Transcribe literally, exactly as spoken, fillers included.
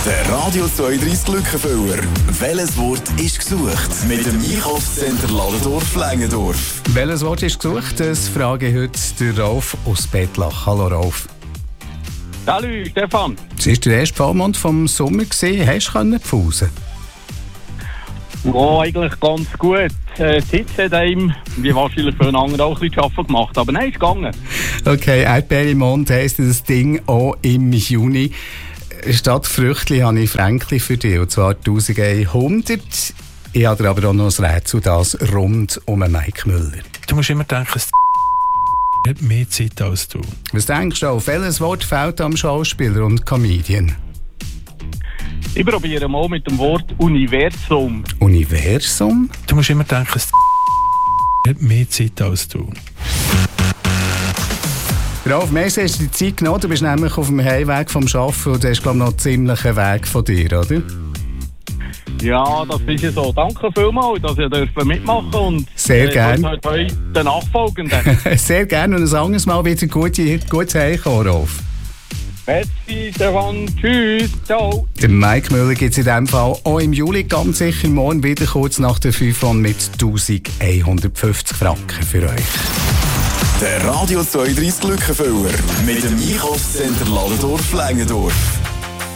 Der Radio zweiunddreißig Glückenfüller. Welches Wort ist gesucht? Mit dem Einkaufscenter Ladendorf-Längendorf. Welches Wort ist gesucht? Das frage ich heute den Rolf aus Bettlach. Hallo Rolf. Salut, Stefan. Es war der erste Vollmond vom Sommer. Hast du können pfusen? Ja, eigentlich ganz gut. Äh, die Hitze hat einem, wie wahrscheinlich für einen anderen, auch ein bisschen zu arbeiten gemacht. Aber nein, ist gegangen. Okay, Erdbeermond heisst das Ding auch im Juni. Statt Früchtli habe ich Fränkli für dich, und zwar elfhundert. Ich habe aber auch noch ein Rätsel, das rund um Mike Müller. Du musst immer denken, es hat mehr Zeit als du. Was denkst du, auf welches Wort fehlt am Schauspieler und Comedian? Ich probiere mal mit dem Wort Universum. Universum? Du musst immer denken, es hat mehr Zeit als du. Rolf, meistens hast du die Zeit genommen. Du bist nämlich auf dem Heimweg vom Arbeiten und du hast, glaube ich, noch einen ziemlichen Weg von dir, oder? Ja, das ist ja so. Danke vielmals, dass ihr mitmachen dürft. Und sehr äh, gerne. Den Nachfolgenden. Sehr gerne. Und ein anderes Mal wieder gut, gut heimkommen, Rolf. Merci, Stefan. Tschüss. Ciao. Den Mike Müller gibt es in diesem Fall auch im Juli ganz sicher morgen wieder kurz nach der fünf mit elfhundertfünfzig Franken für euch. Der Radio zweiunddreißig Glückenfüller mit dem Einkaufscenter Ladendorf-Längendorf.